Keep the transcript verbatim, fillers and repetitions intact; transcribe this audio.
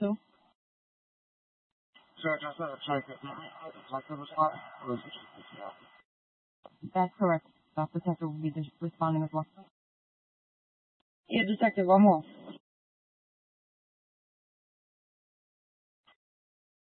to? Sure, just a detective. A detective was caught. Or was it just the detective? That's correct. That detective will be responding as well. Yeah, detective, I'm off.